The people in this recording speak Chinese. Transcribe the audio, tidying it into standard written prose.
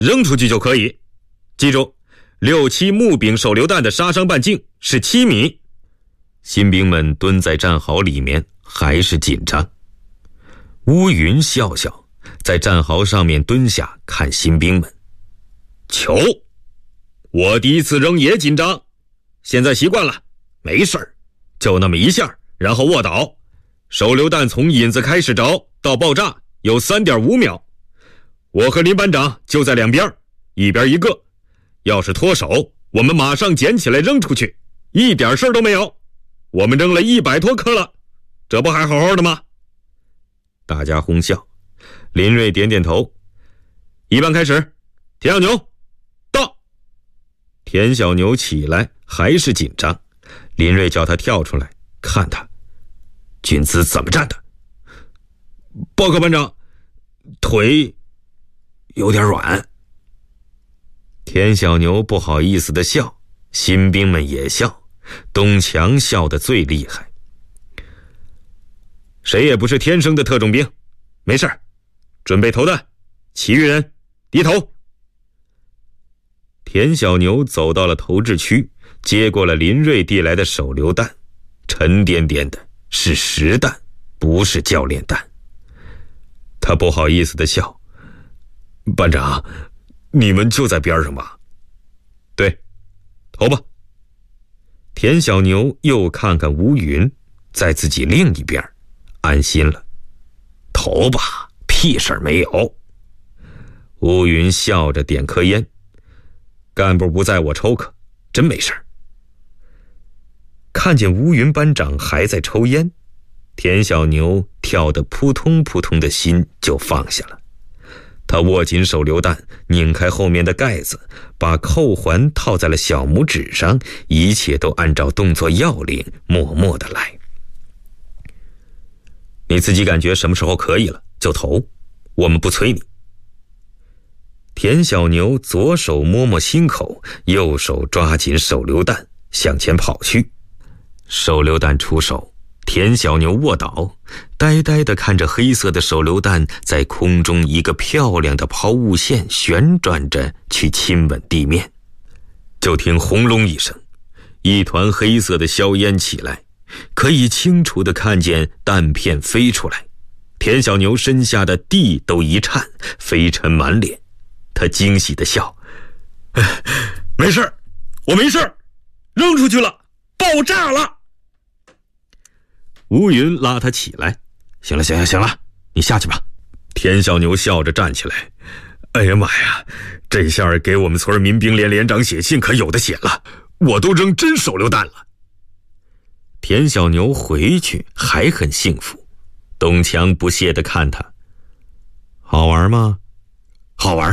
扔出去就可以。记住，6、7木柄手榴弹的杀伤半径是7米。新兵们蹲在战壕里面，还是紧张。乌云笑笑，在战壕上面蹲下看新兵们。球，我第一次扔也紧张，现在习惯了，没事儿，就那么一下，然后卧倒。手榴弹从引子开始着到爆炸有 3.5 秒。我和林班长就在两边，一边一个。要是脱手，我们马上捡起来扔出去，一点事儿都没有。我们扔了100多颗了，这不还好好的吗？大家哄笑。林瑞点点头。一班开始，田小牛到。田小牛起来还是紧张，林瑞叫他跳出来看他，军姿怎么站的？报告班长，腿有点软。田小牛不好意思地笑，新兵们也笑，东强笑得最厉害。谁也不是天生的特种兵，没事，准备投弹，其余人低头。田小牛走到了投掷区，接过了林瑞递来的手榴弹，沉甸甸的，是实弹，不是教练弹。他不好意思地笑，班长，你们就在边上吧？对，投吧。田小牛又看看乌云，在自己另一边，安心了。投吧，屁事儿没有。乌云笑着点颗烟，干部不在我抽颗，真没事儿。看见乌云班长还在抽烟，田小牛跳得扑通扑通的心就放下了。他握紧手榴弹，拧开后面的盖子，把扣环套在了小拇指上，一切都按照动作要领，默默地来。你自己感觉什么时候可以了就投，我们不催你。田小牛左手摸摸心口，右手抓紧手榴弹向前跑去。手榴弹出手，田小牛卧倒，呆呆地看着黑色的手榴弹在空中一个漂亮的抛物线旋转着去亲吻地面。就听轰隆一声，一团黑色的硝烟起来，可以清楚地看见弹片飞出来。田小牛身下的地都一颤，飞尘满脸。他惊喜地笑，没事，我没事，扔出去了，爆炸了。乌云拉他起来，行了，你下去吧。田小牛笑着站起来，哎呀妈呀，这下给我们村民兵连连长写信可有的写了，我都扔真手榴弹了。田小牛回去还很幸福，东强不屑地看他，好玩吗？好玩。